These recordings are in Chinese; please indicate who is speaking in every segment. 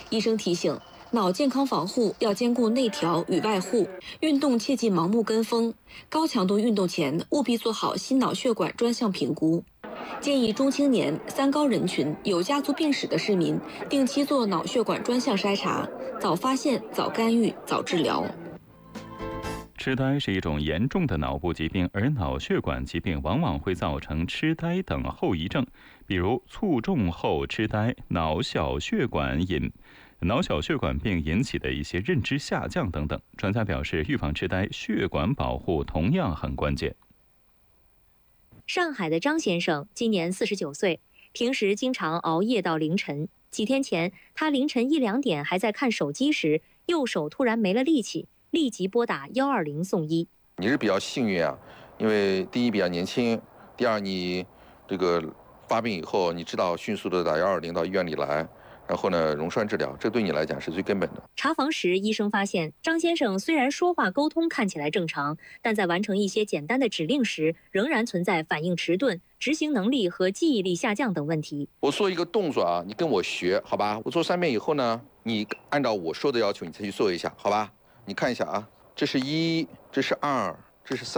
Speaker 1: 医生提醒，脑健康防护要兼顾内调与外护，运动切忌盲目跟风，高强度运动前务必做好心脑血管专项评估。建议中青年、三高人群、有家族病史的市民定期做脑血管专项筛查，早发现、早干预、早治疗。
Speaker 2: 痴呆是一种严重的脑部疾病，而脑血管疾病往往会造成痴呆等后遗症，比如卒中后痴呆、脑小血管病引起的一些认知下降等等。专家表示，预防痴呆，血管保护同样很关键。
Speaker 3: 上海的张先生今年49岁，平时经常熬夜到凌晨。几天前，他凌晨1、2点还在看手机时，右手突然没了力气，立即拨打120送医。
Speaker 4: 你是比较幸运啊，因为第一比较年轻，第二你这个发病以后，你知道迅速的打120到医院里来。然后呢，溶栓治疗，这对你来讲是最根本的。
Speaker 3: 查房时，医生发现张先生虽然说话沟通看起来正常，但在完成一些简单的指令时，仍然存在反应迟钝、执行能力和记忆力下降等问题。
Speaker 4: 我做一个动作啊，你跟我学，好吧？我做3遍以后呢，你按照我说的要求，你再去做一下，好吧？你看一下啊，这是1，这是2，这是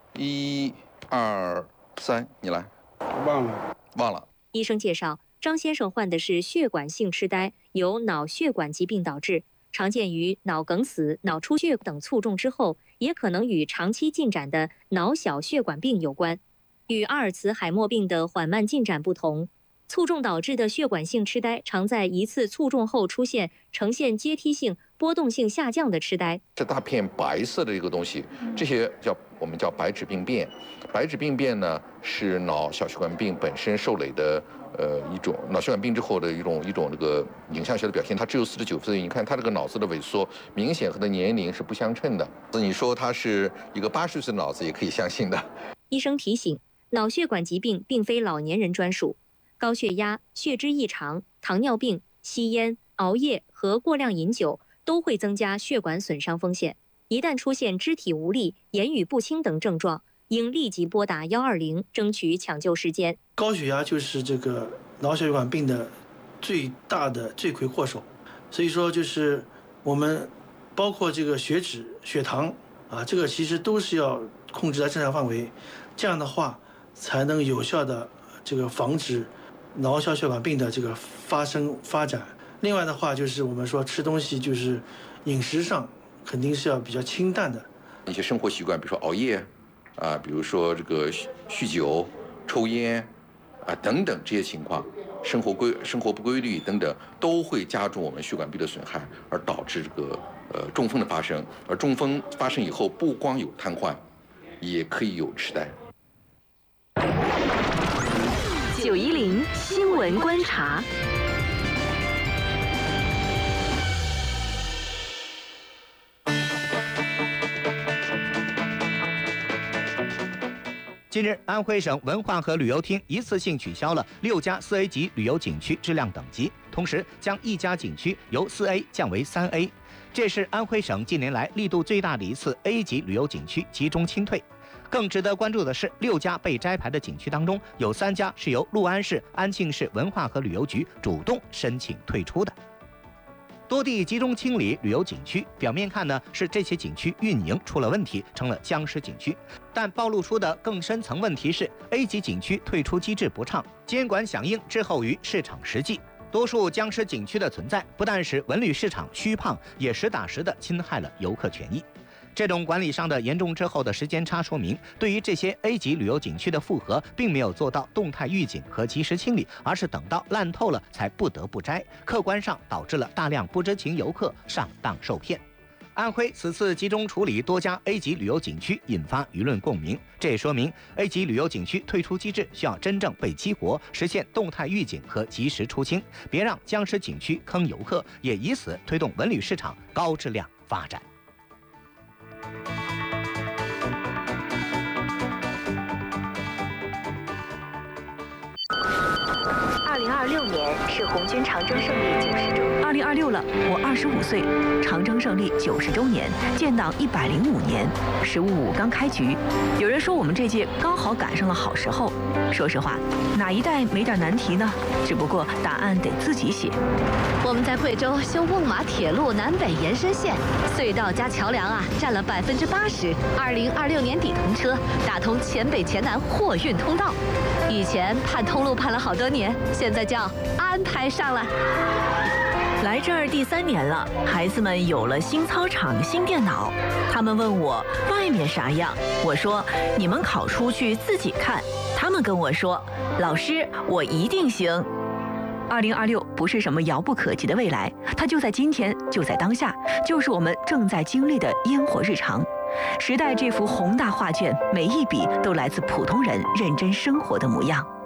Speaker 4: 3，1、2、3，你来。忘了。
Speaker 3: 医生介绍，张先生患的是血管性痴呆，由脑血管疾病导致，常见于脑梗死、脑出血等卒中之后，也可能与长期进展的脑小血管病有关。与阿尔茨海默病的缓慢进展不同，卒中导致的血管性痴呆常在一次卒中后出现，呈现阶梯性、波动性下降的痴呆。
Speaker 4: 这大片白色的一个东西，这些我们叫白质病变。白质病变呢，是脑小血管病本身受累的一种脑血管病之后的一种这个影像学的表现。他只有49岁，你看他这个脑子的萎缩，明显和他年龄是不相称的。你说他是一个80岁的脑子，也可以相信的。
Speaker 3: 医生提醒，脑血管疾病并非老年人专属，高血压、血脂异常、糖尿病、吸烟、熬夜和过量饮酒都会增加血管损伤风险。一旦出现肢体无力、言语不清等症状，应立即拨打120，争取抢救时间。
Speaker 5: 高血压就是这个脑血管病的最大的罪魁祸首，所以说就是我们包括这个血脂、血糖啊，这个其实都是要控制在正常范围，这样的话才能有效的这个防止脑小血管病的这个发展。另外的话就是我们说吃东西就是饮食上肯定是要比较清淡的，
Speaker 4: 一些生活习惯，比如说熬夜啊，比如说这个酗酒、抽烟啊等等这些情况，生活不规律等等，都会加重我们血管壁的损害，而导致这个中风的发生。而中风发生以后，不光有瘫痪，也可以有痴呆。
Speaker 6: 910新闻观察。
Speaker 7: 近日，安徽省文化和旅游厅一次性取消了6家4A 级旅游景区质量等级，同时将1家景区由4A 降为3A。这是安徽省近年来力度最大的一次 A 级旅游景区集中清退。更值得关注的是，6家被摘牌的景区当中，有3家是由六安市、安庆市文化和旅游局主动申请退出的。多地集中清理旅游景区，表面看呢是这些景区运营出了问题，成了僵尸景区。但暴露出的更深层问题是 A 级景区退出机制不畅，监管响应滞后于市场实际。多数僵尸景区的存在，不但使文旅市场虚胖，也实打实地侵害了游客权益。这种管理上的严重滞后的时间差，说明对于这些 A 级旅游景区的复核，并没有做到动态预警和及时清理，而是等到烂透了才不得不摘，客观上导致了大量不知情游客上当受骗。安徽此次集中处理多家 A 级旅游景区，引发舆论共鸣。这也说明 A 级旅游景区退出机制需要真正被激活，实现动态预警和及时出清，别让僵尸景区坑游客，也以此推动文旅市场高质量发展。
Speaker 6: 2026年是红军长征胜利90周年。
Speaker 8: 2026了，我25岁，长征胜利90周年，建党105年，15.5刚开局。有人说我们这届刚好赶上了好时候。说实话，哪一代没点难题呢？只不过答案得自己写。
Speaker 6: 我们在贵州修瓮马铁路南北延伸线，隧道加桥梁啊，占了80%。2026年底通车，打通黔北黔南货运通道。以前盼通路盼了好多年，现在叫安排上了。
Speaker 8: 来这儿第3年了，孩子们有了新操场、新电脑。他们问我外面啥样，我说你们考出去自己看。他们跟我说，老师，我一定行。2026不是什么遥不可及的未来，它就在今天，就在当下，就是我们正在经历的烟火日常。时代这幅宏大画卷，每一笔都来自普通人认真生活的模样。